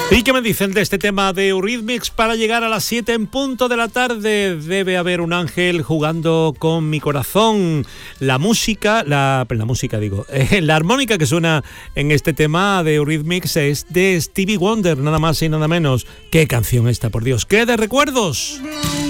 ¿Y qué me dicen de este tema de Eurythmics? Para llegar a las 7 en punto de la tarde debe haber un ángel jugando con mi corazón. La armónica que suena en este tema de Eurythmics es de Stevie Wonder, nada más y nada menos. ¿Qué canción esta, por Dios? ¡Qué de recuerdos!